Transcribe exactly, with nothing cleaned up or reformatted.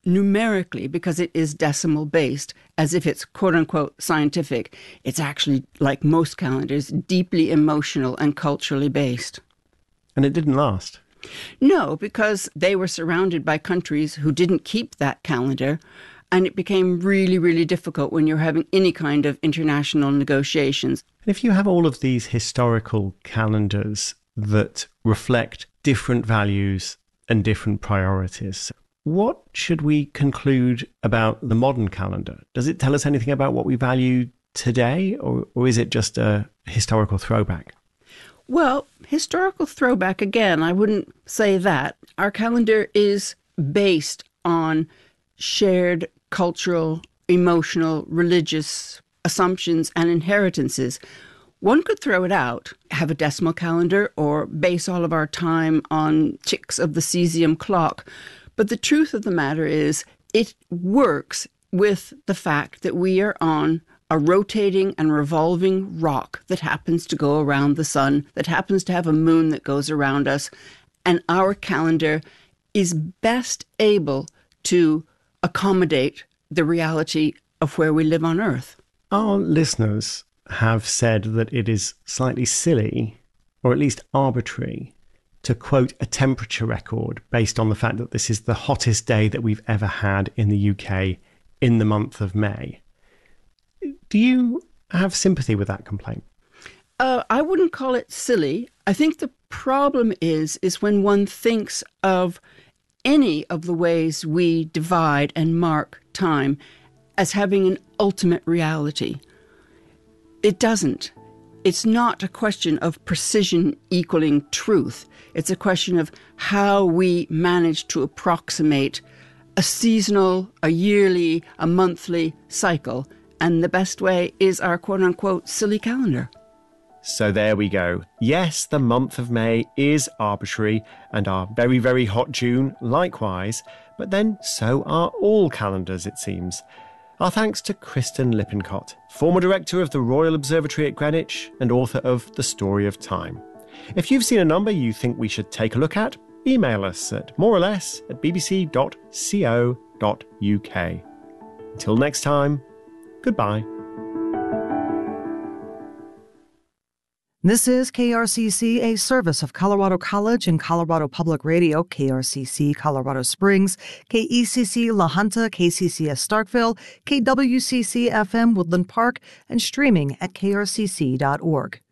numerically, because it is decimal based, as if it's quote unquote scientific, it's actually, like most calendars, deeply emotional and culturally based. And it didn't last? No, because they were surrounded by countries who didn't keep that calendar. And it became really, really difficult when you're having any kind of international negotiations. And if you have all of these historical calendars that reflect different values and different priorities, what should we conclude about the modern calendar? Does it tell us anything about what we value today, or, or is it just a historical throwback? Well, historical throwback, again, I wouldn't say that. Our calendar is based on shared cultural, emotional, religious assumptions and inheritances. One could throw it out, have a decimal calendar, or base all of our time on ticks of the cesium clock. But the truth of the matter is, it works with the fact that we are on a rotating and revolving rock that happens to go around the sun, that happens to have a moon that goes around us. And our calendar is best able to accommodate the reality of where we live on Earth. Our listeners have said that it is slightly silly, or at least arbitrary, to quote a temperature record based on the fact that this is the hottest day that we've ever had in the U K in the month of May. Do you have sympathy with that complaint? Uh, I wouldn't call it silly. I think the problem is, is when one thinks of any of the ways we divide and mark time as having an ultimate reality. It doesn't. It's not a question of precision equaling truth. It's a question of how we manage to approximate a seasonal, a yearly, a monthly cycle. And the best way is our quote-unquote silly calendar. So there we go. Yes, the month of May is arbitrary, and our very, very hot June likewise, but then so are all calendars, it seems. Our thanks to Kristen Lippincott, former director of the Royal Observatory at Greenwich and author of The Story of Time. If you've seen a number you think we should take a look at, email us at moreless at bbc dot co dot uk. Until next time, goodbye. This is K R C C, a service of Colorado College and Colorado Public Radio, K R C C Colorado Springs, K E C C La Junta, K C C S Starkville, K W C C F M Woodland Park, and streaming at k r c c dot org.